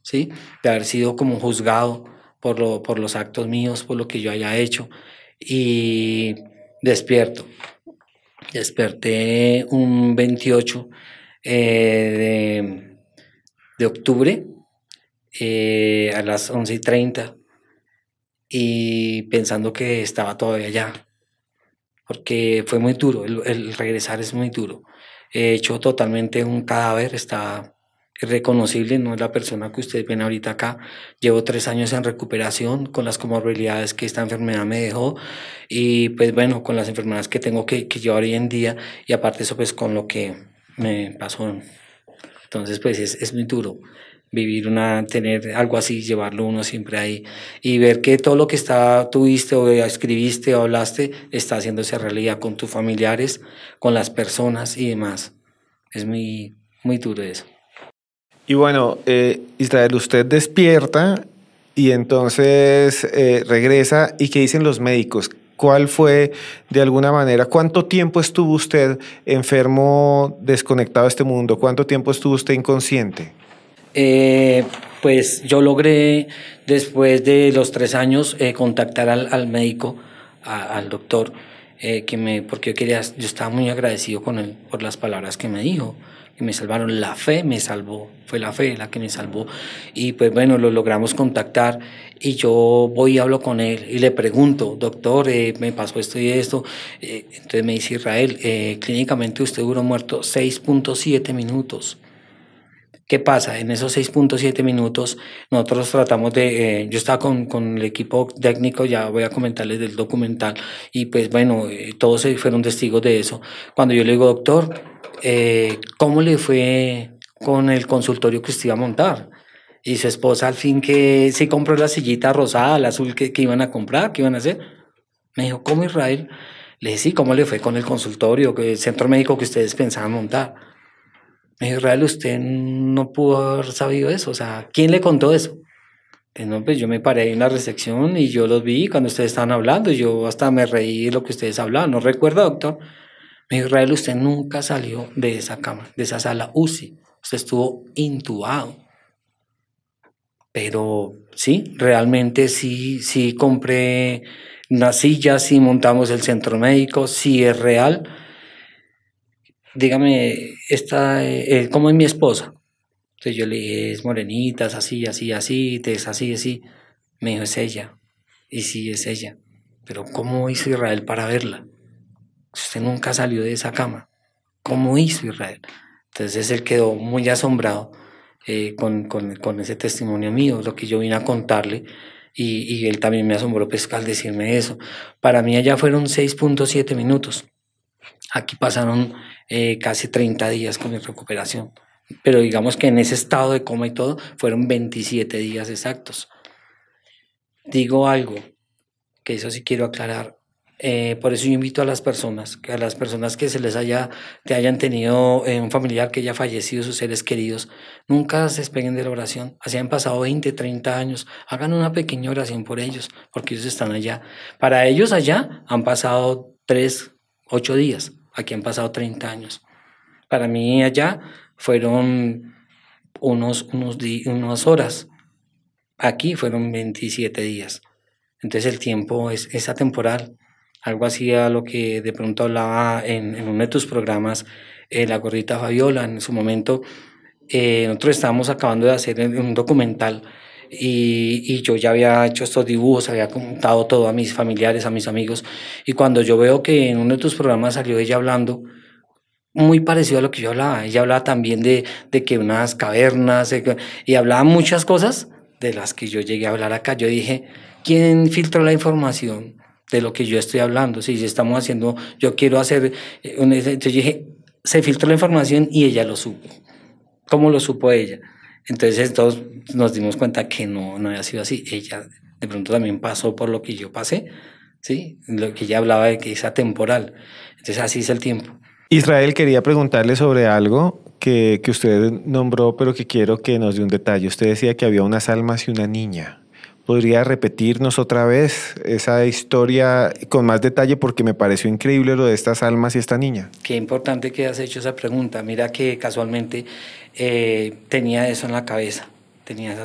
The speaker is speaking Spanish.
¿sí? De haber sido como juzgado por los actos míos, por lo que yo haya hecho. Y desperté un 28 de octubre a las 11:30 y pensando que estaba todavía allá, porque fue muy duro, el regresar es muy duro. He hecho totalmente un cadáver, está irreconocible, no es la persona que ustedes ven ahorita acá. Llevo 3 años en recuperación con las comorbilidades que esta enfermedad me dejó y pues bueno, con las enfermedades que tengo que llevar hoy en día y aparte eso pues con lo que me pasó. Entonces pues es muy duro vivir tener algo así, llevarlo uno siempre ahí y ver que todo lo que tuviste o escribiste o hablaste está haciéndose realidad con tus familiares, con las personas y demás. Es muy, muy duro eso. Y bueno, Israel, usted despierta y entonces regresa. ¿Y qué dicen los médicos? ¿Cuál fue, de alguna manera, cuánto tiempo estuvo usted enfermo, desconectado de este mundo? ¿Cuánto tiempo estuvo usted inconsciente? Pues yo logré, después de los 3 años, contactar al médico, al doctor, porque yo estaba muy agradecido con él por las palabras que me dijo, que me salvaron. La fe me salvó, fue la fe la que me salvó. Y pues bueno, lo logramos contactar y yo voy y hablo con él y le pregunto, doctor, me pasó esto y esto. Entonces me dice Israel, clínicamente usted duró muerto 6.7 minutos. ¿Qué pasa? En esos 6.7 minutos nosotros tratamos yo estaba con el equipo técnico, ya voy a comentarles del documental, y pues bueno, todos fueron testigos de eso. Cuando yo le digo, doctor, ¿cómo le fue con el consultorio que usted iba a montar? Y su esposa al fin que sí compró la sillita rosada, la azul que iban a comprar, que iban a hacer. Me dijo, ¿cómo, Israel? Le dije, sí, ¿cómo le fue con el consultorio, el centro médico que ustedes pensaban montar? Me dijo, Israel, usted no pudo haber sabido eso, o sea, ¿quién le contó eso? No, pues yo me paré ahí en la recepción y yo los vi cuando ustedes estaban hablando y yo hasta me reí de lo que ustedes hablaban. ¿No recuerda, doctor? Me dijo, Israel, usted nunca salió de esa cama, de esa sala UCI. Usted estuvo intubado. Pero sí, realmente sí compré una silla, sí montamos el centro médico, sí es real. Dígame, ¿cómo es mi esposa? Entonces yo le dije, es morenita, es así, así, así, es así, así. Me dijo, es ella. Y sí, es ella. Pero ¿cómo hizo Israel para verla? Usted nunca salió de esa cama. ¿Cómo hizo Israel? Entonces él quedó muy asombrado con ese testimonio mío, lo que yo vine a contarle. Y él también me asombró pues, al decirme eso. Para mí allá fueron 6.7 minutos. Aquí pasaron casi 30 días con mi recuperación. Pero digamos que en ese estado de coma y todo, fueron 27 días exactos. Digo algo, que eso sí quiero aclarar. Por eso yo invito a las personas que que hayan tenido un familiar que haya fallecido, sus seres queridos, nunca se despeguen de la oración. Así han pasado 20, 30 años, hagan una pequeña oración por ellos, porque ellos están allá. Para ellos allá han pasado 3, 8 días, aquí han pasado 30 años. Para mí allá fueron unas horas. Aquí fueron 27 días. Entonces el tiempo es atemporal. Algo así a lo que de pronto hablaba en uno de tus programas, la gordita Fabiola. En su momento, nosotros estábamos acabando de hacer un documental y yo ya había hecho estos dibujos, había contado todo a mis familiares, a mis amigos. Y cuando yo veo que en uno de tus programas salió ella hablando, muy parecido a lo que yo hablaba. Ella hablaba también de que unas cavernas y hablaba muchas cosas de las que yo llegué a hablar acá. Yo dije, ¿quién filtró la información de lo que yo estoy hablando? Si estamos haciendo, yo quiero hacer, entonces yo dije, se filtró la información y ella lo supo. ¿Cómo lo supo ella? Entonces todos nos dimos cuenta que no había sido así. Ella de pronto también pasó por lo que yo pasé, ¿sí? Lo que ella hablaba de que es atemporal. Entonces así es el tiempo. Israel, quería preguntarle sobre algo que usted nombró, pero que quiero que nos dé un detalle. Usted decía que había unas almas y una niña. ¿Podría repetirnos otra vez esa historia con más detalle? Porque me pareció increíble lo de estas almas y esta niña. Qué importante que has hecho esa pregunta. Mira que casualmente tenía eso en la cabeza. Tenía